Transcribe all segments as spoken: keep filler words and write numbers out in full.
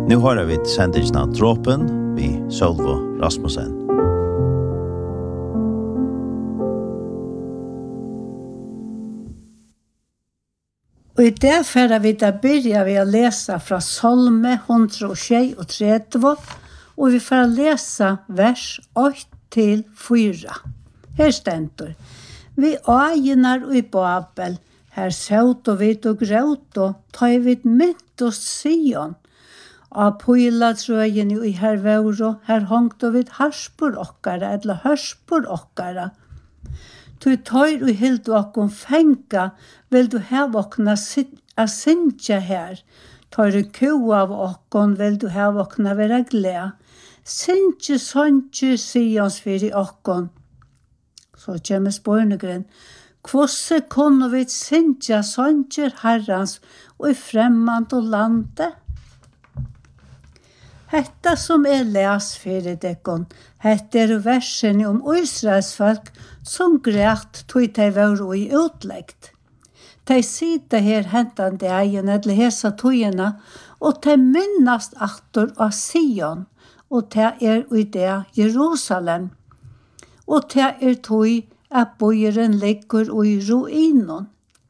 Nu har vi sendingen av Dråpen vi Sølvo Rasmussen. Og i det færre vi da begynner vi å lese fra Salme one thirty, og vi får lese vers eight til four. Her stender: Vi ægnar og i Babel, her søt og vidt og grøt og ta i vidt mynt og Sion. Av pøylatrøyen i her våro, her hongt og vidt harspor okkara, eller harspor okkara. Tu tøyr og hild og okkom fenga, vil du hev okkna a sinja her. Tøyr og ku av okkom, vil du hev okkna vera gled. Sinje sonje Sions fyrir okkom. Så kommer spørnegren. Kvosse kunne vi sinja sonjer herrans og i fremmand og lande? Hetta som er les fyrir dekkon, hetta er versen om Israels folk som græt tog de var i utleggt. De sida her hentan de egen eller hesa togina, og de minnast aktor av Sion, og de er i det Jerusalem. Og de er tog at bojeren ligger i ruinen.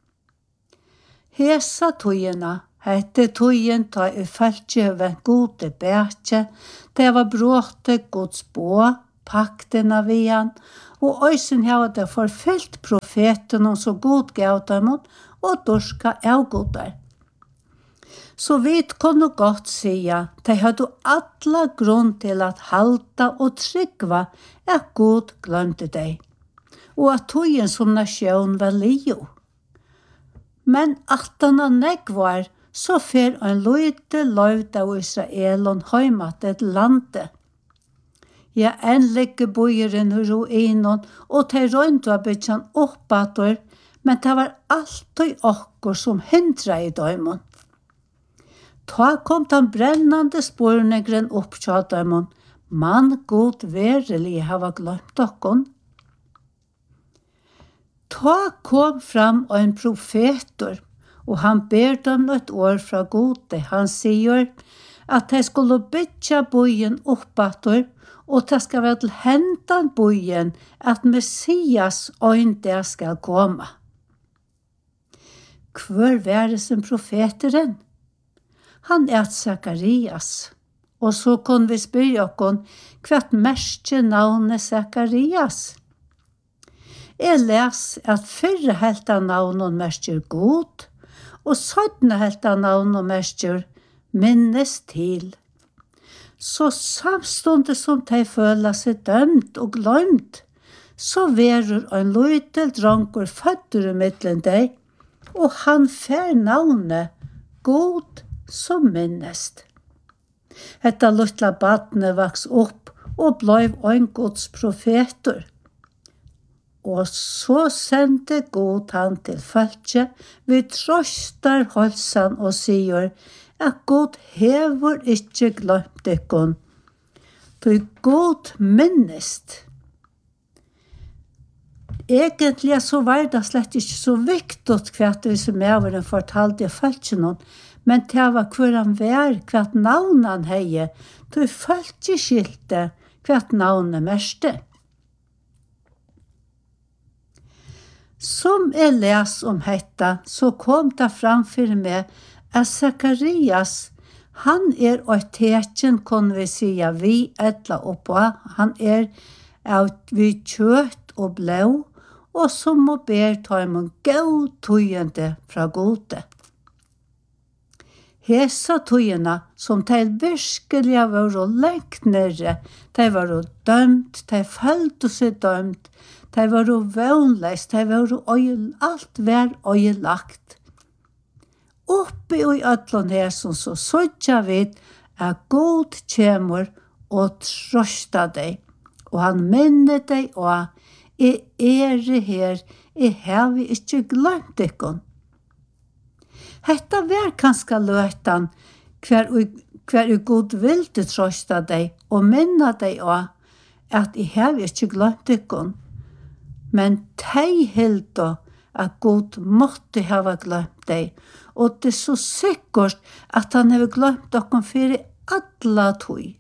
Hesa togina, hette togen ta i feltjøven gode bætje, det var bråte Guds bå, pakten av vian, og øysen hava det forfyllt profeten og så god gav dem og dorska avgodar. Så vi kunne godt sia, de hadde alla grunn til at halta og tryggva at god glemte deg, og at togen som nasjon var lio. Men at denne negg var, så fer en løyte løyt av Israelon heimat et lande. Ja, en legge bojeren i ruinen, og de røynte av bytjan oppator, men det var alltid okkur som hindra i døymon. Ta kom den brennande spornegren opp tja døymon, man god verelig hava glemt okkon. Ta kom fram en profetor, og han ber dem et år fra gode. Han sier at de skulle bytja bojen oppator, og det skal være til hentan bojen at Messias øynde skal komme. Hvor var det som profeteren? Han er Zakarias. Og så kunne vi spørre oss hvert merke navnet Zakarias. Jeg les at fyrre helt av navnet merker god, og sånne helt av navnet merker minnes til. Så samståndet som de føler seg dømt og glemt, så verur en løytel dranker føtter i midten deg, og han fer navnet god som minnest. Etta luttla badne vaks opp og blei en Guds profetor. Og så sendte god han til falske, vi trøstar holsan og sier at god hever ikke glemt ikkon. Du god minnest. Egentlig så var det slett ikke så viktig hva det som jeg var fortalte falske noen, men det var hver han var, hva navnet han heie, du falske skilte hva navnet meste. Som jeg les om hetta, så kom det framfor meg at Zakarias, han er og teken, kunne vi sige, vi etla oppa, han er av vi kjøtt og blå, og som må ber ta en god tøyende fra gode. Hesa tøyene, som til virkelig var lengt nere, de var dømt, de følte seg dømt, de var vønleis, de var øyel, alt var øyelagt. Oppi og i ødlån her som så sødja vid at god kjemur og trøsta deg, og han minner deg og jeg er her, jeg har vi ikke glemt ikkon. Hetta var kanskje løtan hver, hver god ville trøsta deg og minna deg og at jeg har vi ikke glemt ikkon. Men tei hilda at god måtte hava glemt deg, og det er så sikkert at han har glemt okkom fyrir alla tøy.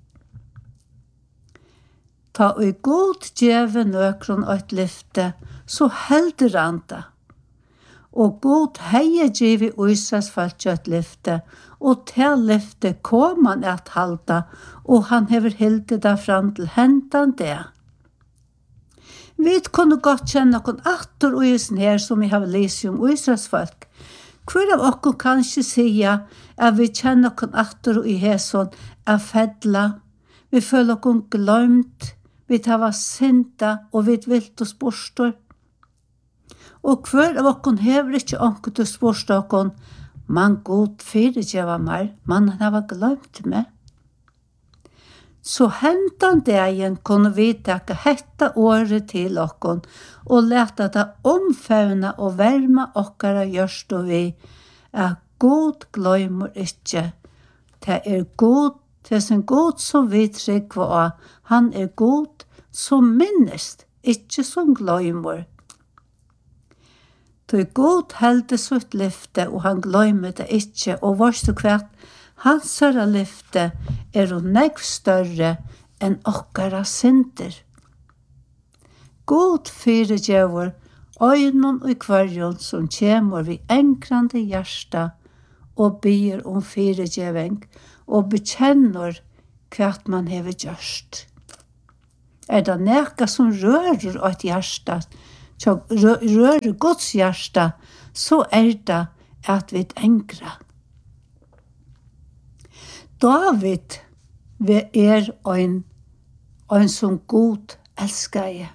Ta og god djeve nøkron eit lyfte, så heldur han det. Og god heie djive Israels folk eit lyfte, og til lyfte kom han at halda, og han hever hildet det fram til hentan det. Vi kunne godt kjenne noen atter og isen her som vi har lest om Israels folk. Hver av oss kanskje sier at vi kjenner noen atter og i hæson er fedla, vi føler oss glømt, vi tar var sinta og vi vilt oss bostor. Og hver av oss hever ikke onkel til sporstokken, man god fyrir djeva mer, man har glømt meg. Så hentan dagen kunne vi takke hetta året til okkon og leta det omfavna og verma okkara gjørst og vi er god gløymor ikkje. Det er god, det er sin god som vi tryggva av. Han er god som minnest, ikkje som gløymor. Det er god helde sutt lyfte og han gløymer det ikkje og varst og kvart hans herra lyfte er og negv større enn okkara synder. God fyrirgjøver øynene og kvarjon som kjemur vi enkrande hjärsta og byr om fyrirgjøving og bekjenner kvart man hever gjørst. Er det neka som rører et hjärsta, rører Guds hjärsta, så er det at vi enkra. David er en, en som god elsker jeg.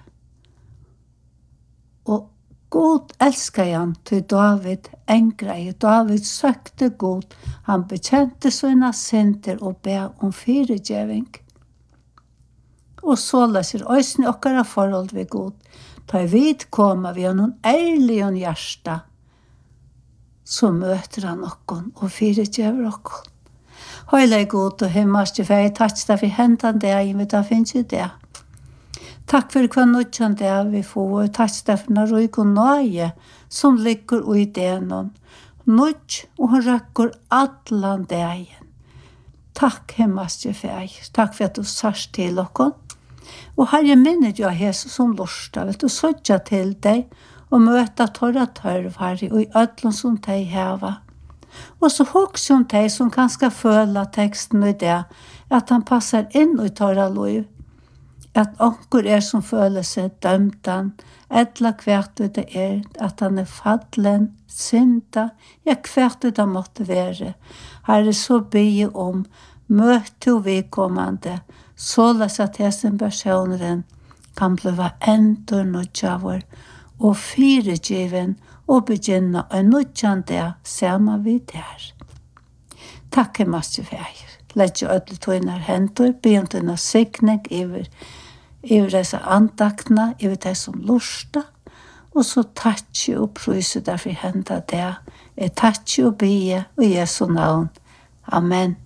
Og god elsker han til David engreie. David søkte god. Han bekjente sine synder og be om fyrirgjeving. Og så leser øysene okkara forhold ved god. Ta vid koma vi har noen ærlig og hjärsta. Så møter han okkon og fyrirgjever okkon. Høyla er god og himmelske fei, takk deg for hentan det, jeg vet da finnes jo det. Takk for hva nødjan det vi får, takk deg for når røyk og nøye som ligger i denen. Nødj og røkker atlan dagen. Takk himmelske fei, takk for at du sørst til okkon. Og herre minnet jo av Jesus som lorsta, vet du sødja til deg og møta torra tørv herre og i ødlån som deg heva. Og så hokser hun de som kan skal føle teksten i det, at han passer inn i torra liv. At onker er som føler seg dømtan, etla hvert det er, at han er fadlen, synda, ja hvert det måtte være. Her er så bygge om, møte og vedkommende, så les at hesten personen kan bli endur nødjaver, og fyrirgiven, og begynne å nødjan det samme vi der. Takk er masse feir. Lett jo ødelig tøyner hendur, begynt en sikning over, over disse andaktene, over det som lusta, og så tatt jo og prøyse derfor henda det. Jeg tatt jo og bie, og Jesu navn. Amen.